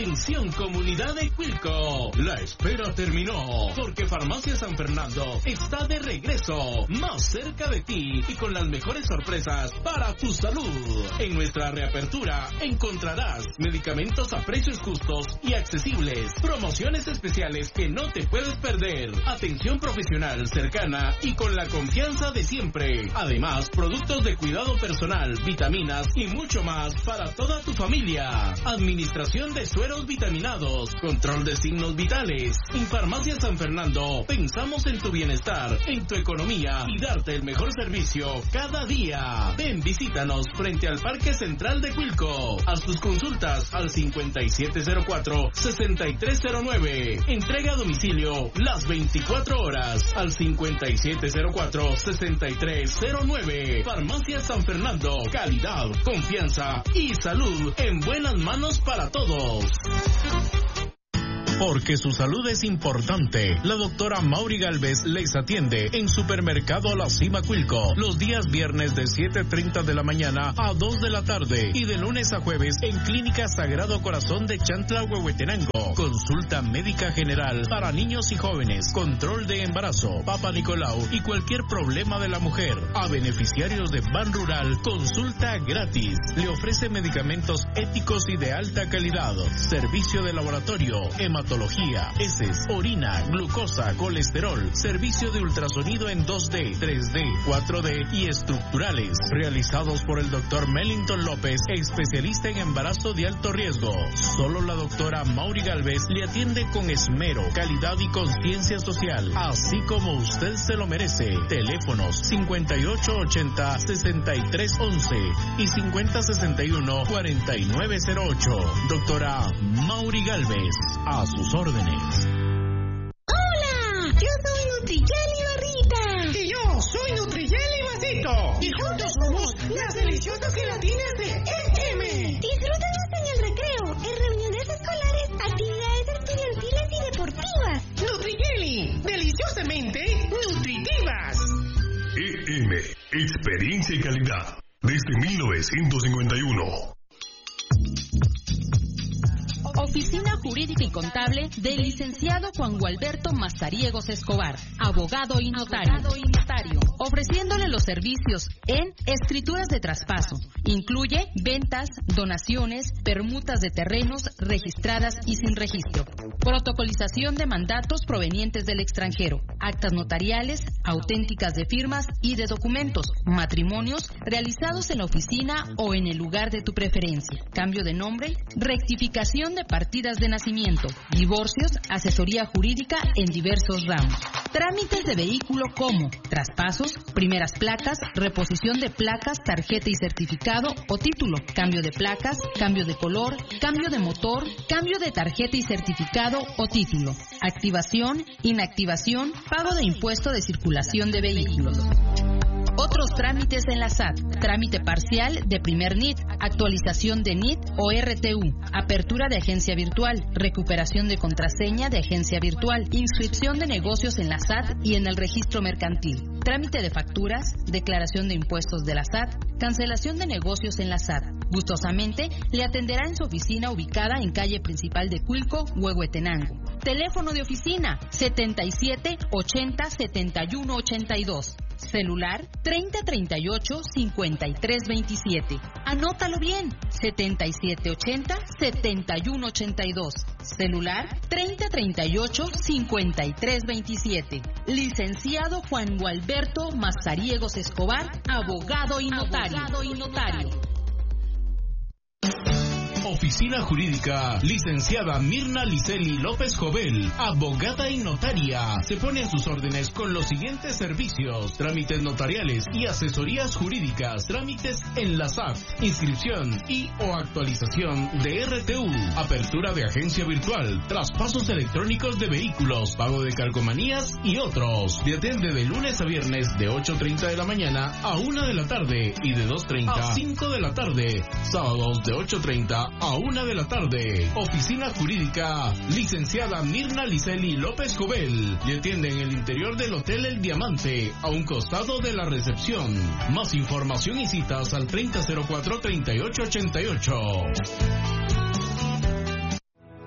Atención comunidad de Cuilco, la espera terminó, porque Farmacia San Fernando está de regreso, más cerca de ti y con las mejores sorpresas para tu salud. En nuestra reapertura encontrarás medicamentos a precios justos y accesibles, promociones especiales que no te puedes perder, atención profesional cercana y con la confianza de siempre. Además, productos de cuidado personal, vitaminas y mucho más para toda tu familia. Administración de sueros vitaminados, control de signos vitales. En Farmacia San Fernando pensamos en tu bienestar, en tu economía y darte el mejor servicio cada día. Ven, visítanos frente al Parque Central de Cuilco. Haz tus consultas al 5704-6309. Entrega a domicilio las 24 horas al 5704-6309. Farmacia San Fernando, calidad, confianza y salud en buenas manos para todos. Porque su salud es importante, la doctora Mauri Galvez les atiende en Supermercado La Cima Cuilco los días viernes de 7:30 de la mañana a 2 de la tarde y de lunes a jueves en Clínica Sagrado Corazón de Chantla, Huehuetenango. Consulta médica general para niños y jóvenes, control de embarazo, Papa Nicolau y cualquier problema de la mujer. A beneficiarios de Ban Rural, consulta gratis. Le ofrece medicamentos éticos y de alta calidad. Servicio de laboratorio, hematología, heces, orina, glucosa, colesterol, servicio de ultrasonido en 2D, 3D, 4D y estructurales, realizados por el doctor Mellington López, especialista en embarazo de alto riesgo. Solo la doctora Mauri Galvez le atiende con esmero, calidad y conciencia social, así como usted se lo merece. Teléfonos 5880-6311 y 5061-4908. Doctora Mauri Galvez, a sus órdenes. ¡Hola! Yo soy Nutrijeli Barrita. Y yo soy Nutrijeli Vasito. Y juntos somos las deliciosas gelatinas de SM. Disfrútanos en el recreo, en reuniones escolares, actividades estudiantiles y deportivas. Nutrijeli, deliciosamente nutritivas. EM, experiencia y calidad, desde 1951. Oficina Jurídica y Contable del licenciado Juan Gualberto Mazariegos Escobar, abogado y notario, ofreciéndole los servicios en escrituras de traspaso. Incluye ventas, donaciones, permutas de terrenos registradas y sin registro, protocolización de mandatos provenientes del extranjero, actas notariales, auténticas de firmas y de documentos, matrimonios realizados en la oficina o en el lugar de tu preferencia, cambio de nombre, rectificación de partidas de nacimiento, divorcios, asesoría jurídica en diversos ramos. Trámites de vehículo como traspasos, primeras placas, reposición de placas, tarjeta y certificado o título, cambio de placas, cambio de color, cambio de motor, cambio de tarjeta y certificado o título, activación, inactivación, pago de impuesto de circulación de vehículos. Otros trámites en la SAT: trámite parcial de primer NIT, actualización de NIT o RTU, apertura de agencia virtual, recuperación de contraseña de agencia virtual, inscripción de negocios en la SAT y en el registro mercantil, trámite de facturas, declaración de impuestos de la SAT, cancelación de negocios en la SAT. Gustosamente le atenderá en su oficina ubicada en calle principal de Cuilco, Huehuetenango. Teléfono de oficina 77 80 71 82. Celular 3038 5327. Anótalo bien, 7780 7182. Celular 3038 5327. Licenciado Juan Gualberto Mazariegos Escobar, abogado y notario. Oficina Jurídica, licenciada Mirna Liceli López Jovel, abogada y notaria. Se pone a sus órdenes con los siguientes servicios: trámites notariales y asesorías jurídicas, trámites en la SAT, inscripción y o actualización de RTU, apertura de agencia virtual, traspasos electrónicos de vehículos, pago de calcomanías y otros. Le atiende de lunes a viernes de 8:30 de la mañana a 1 de la tarde y de 2:30 a 5 de la tarde. Sábados de 8:30 a 1 de la tarde. Oficina Jurídica, licenciada Mirna Liceli López Jovel. Le atiende en el interior del Hotel El Diamante, a un costado de la recepción. Más información y citas al 3004-3888.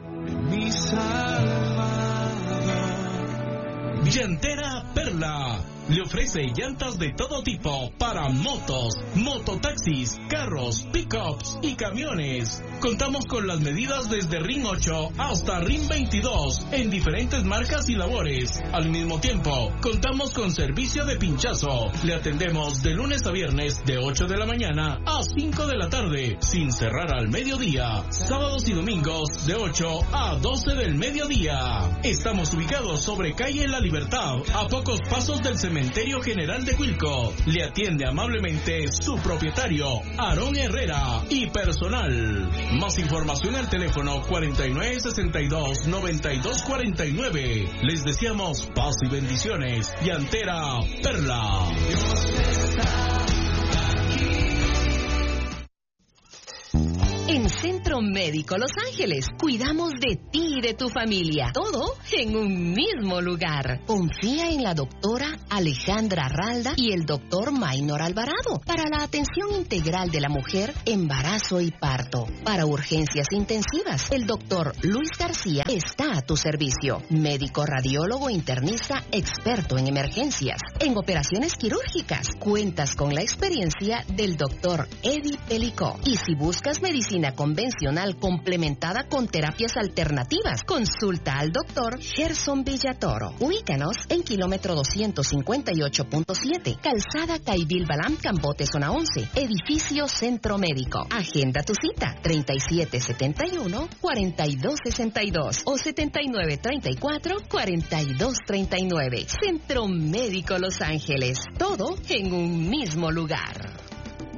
Llantera Perla le ofrece llantas de todo tipo para motos, mototaxis, carros, pickups y camiones. Contamos con las medidas desde RIN 8 hasta RIN 22 en diferentes marcas y labores. Al mismo tiempo, contamos con servicio de pinchazo. Le atendemos de lunes a viernes de 8 de la mañana a 5 de la tarde, sin cerrar al mediodía. Sábados y domingos de 8 a 12 del mediodía. Estamos ubicados sobre calle La Libertad, a pocos pasos del Cementerio General de Cuilco. Le atiende amablemente su propietario, Aarón Herrera, y personal. Más información al teléfono 4962-9249. Les deseamos paz y bendiciones. Llantera Perla. En Centro Médico Los Ángeles, cuidamos de ti y de tu familia. Todo en un mismo lugar. Confía en la doctora Alejandra Ralda y el doctor Maynor Alvarado para la atención integral de la mujer, embarazo y parto. Para urgencias intensivas, el doctor Luis García está a tu servicio. Médico radiólogo internista experto en emergencias. En operaciones quirúrgicas, cuentas con la experiencia del doctor Eddie Pelicó. Y si buscas medicina convencional complementada con terapias alternativas, consulta al doctor Gerson Villatoro. Ubícanos en kilómetro 258.7, Calzada Caibil Balam, Cambote, zona 11, edificio Centro Médico. Agenda tu cita, 3771-4262 o 7934-4239. Centro Médico Los Ángeles, todo en un mismo lugar.